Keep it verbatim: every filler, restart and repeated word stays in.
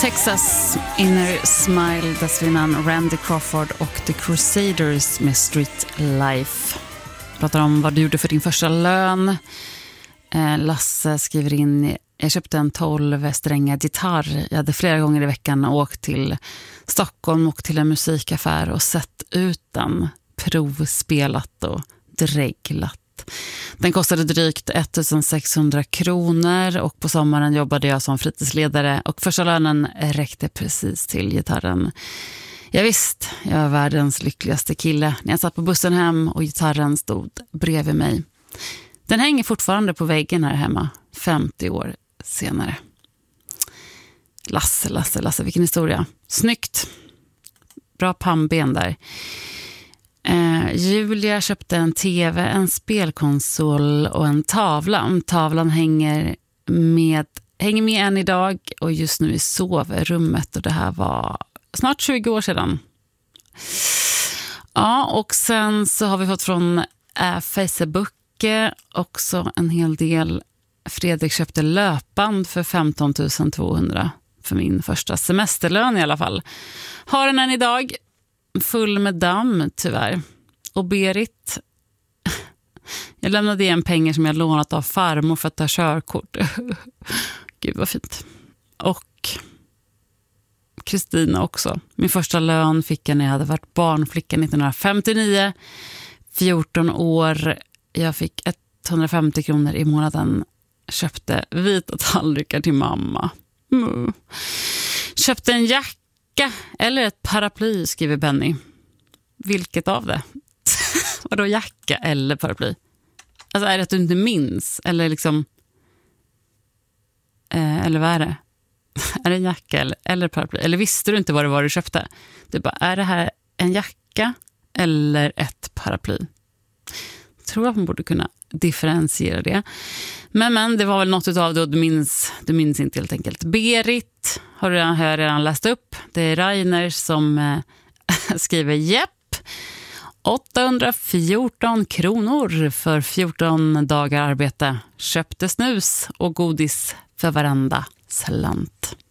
Texas, Inner Smile, dessförinnan Randy Crawford och The Crusaders med Street Life. Pratar om vad du gjorde för din första lön. eh, Lasse skriver in: jag köpte en tolv stränga gitarr. Jag hade flera gånger i veckan åkt till Stockholm och till en musikaffär och sett ut den, provspelat och dreglat. Den kostade drygt ettusensexhundra kronor och på sommaren jobbade jag som fritidsledare och första lönen räckte precis till gitarren. Jag visst, jag var världens lyckligaste kille när jag satt på bussen hem och gitarren stod bredvid mig. Den hänger fortfarande på väggen här hemma, femtio år senare. Lasse, Lasse, Lasse, vilken historia. Snyggt. Bra pannben där. Eh, Julia köpte en tv, en spelkonsol och en tavla. Tavlan hänger med, hänger med än idag och just nu i sovrummet, och det här var snart tjugo år sedan. Ja, och sen så har vi fått från äh, Facebook också en hel del. Fredrik köpte löpband för femton tusen tvåhundra för min första semesterlön i alla fall. Har den än idag. Full med damm, tyvärr. Och Berit, jag lämnade igen pengar som jag lånat av farmor för att ta körkort. Gud vad fint. Och Kristina också. Min första lön fick jag när jag hade varit barnflicka nittonhundrafemtionio. fjorton år. Jag fick etthundrafemtio kronor i månaden. Köpte vita tallrikar till mamma. Mm. Köpte en jacka eller ett paraply, skriver Benny. Vilket av det? Vadå jacka eller paraply? Alltså är det att du inte minns? Eller liksom... Eh, eller vad är det? Är det en jacka eller, eller paraply? Eller visste du inte vad det var du köpte? Du bara, är det här en jacka eller ett paraply? Jag tror att man borde kunna differentiera det. Men, men det var väl något utav det, och du minns, du minns inte helt enkelt. Berit har jag redan, redan läst upp. Det är Rainer som eh, skriver jepp. åttahundrafjorton kronor för fjorton dagar arbete. Köpte snus och godis för varenda slant.